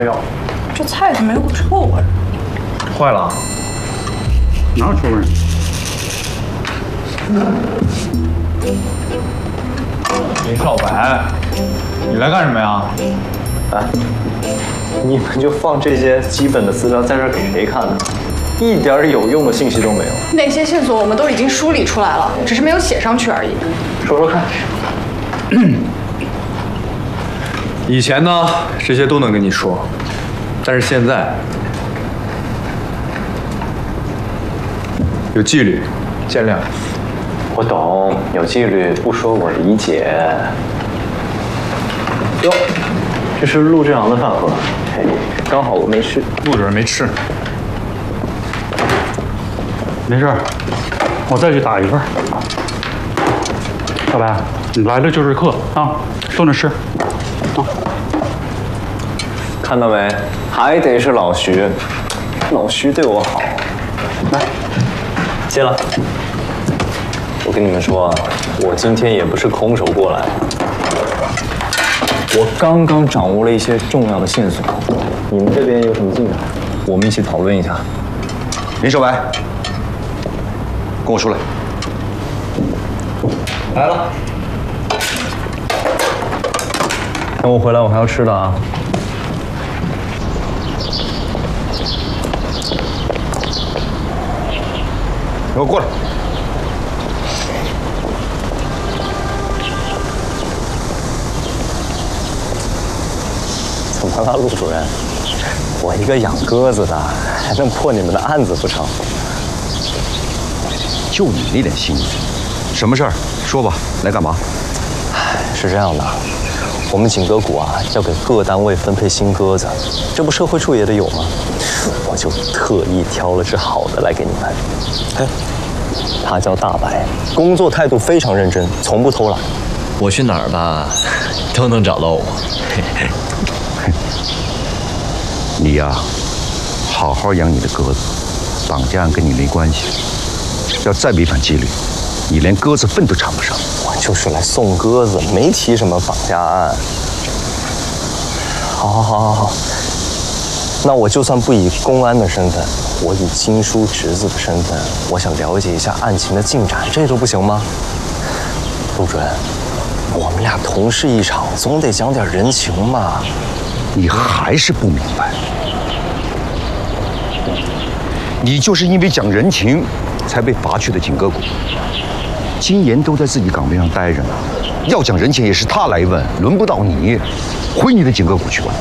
哎呦， 这菜怎么有股臭味？ 坏了？ 哪有臭味？ 林少白，你来干什么呀？ 哎，你们就放这些基本的资料在这儿给谁看呢？一点有用的信息都没有。 那些线索我们都已经梳理出来了，只是没有写上去而已。 说说看。 以前呢，这些都能跟你说，但是现在有纪律，见谅。 我懂，有纪律不说我理解。哟，这是陆志阳的饭盒，嘿，刚好我没吃。 陆主任没吃，没事儿，我再去打一份。小白，你来了就是客啊，都能吃。啊， 看到没？还得是老徐，老徐对我好。来，谢了。我跟你们说啊，我今天也不是空手过来，我刚刚掌握了一些重要的线索。你们这边有什么进展？我们一起讨论一下。 林少白，跟我出来。 来了。等我回来，我还要吃的啊。 给我过来。 怎么了，陆主任？我一个养鸽子的，还能破你们的案子不成？ 就你那点心思，什么事儿？说吧，来干嘛？ 是这样的，我们景鸽谷啊，要给各单位分配新鸽子，这不社会处也得有吗？我就特意挑了只好的来给你们。哎，他叫大白，工作态度非常认真，从不偷懒。 我去哪儿吧，都能找到我。 你呀，好好养你的鸽子，绑架案跟你没关系。要再违反纪律，你连鸽子粪都尝不上。 我就是来送鸽子，没提什么绑架案。好，那我就算不以公安的身份，我以经书侄子的身份，我想了解一下案情的进展，这都不行吗？陆主任，我们俩同事一场，总得讲点人情嘛。 你还是不明白，你就是因为讲人情，才被罚去的景鸽谷。金岩都在自己岗位上待着呢，要讲人情也是他来问，轮不到你。回你的景鸽谷去吧。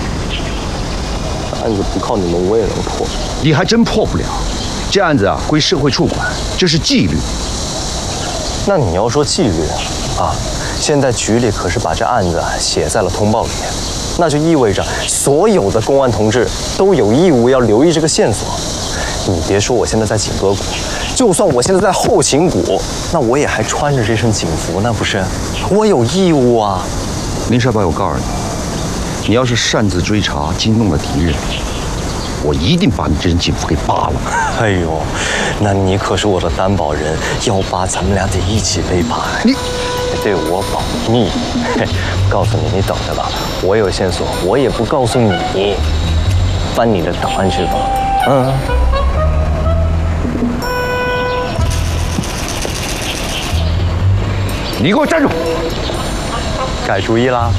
案子不靠你们，我也能破。 你还真破不了，这案子啊归社会处管，这是纪律。 那你要说纪律啊，现在局里可是把这案子写在了通报里面。那就意味着所有的公安同志都有义务要留意这个线索。你别说我现在在景鸽谷，就算我现在在后勤谷，那我也还穿着这身警服呢，不是？我有义务啊。 林少白，我告诉你，你要是擅自追查惊动了敌人，我一定把你这身警服给扒了。 哎呦，那你可是我的担保人，要扒咱们俩得一起被扒。你对我保密，嘿，告诉你，你等着吧，我有线索，我也不告诉你，翻你的档案去吧。 你给我站住！ 改主意啦？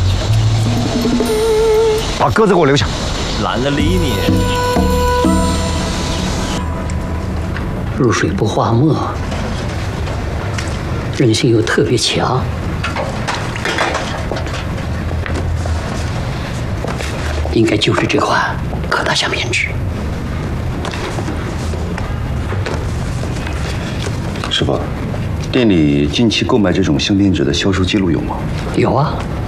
把鸽子给我留下。 懒得理你。 入水不化墨，韧性又特别强。应该就是这款可大象编织。 师傅，店里近期购买这种镶边纸的销售记录有吗？ 有啊，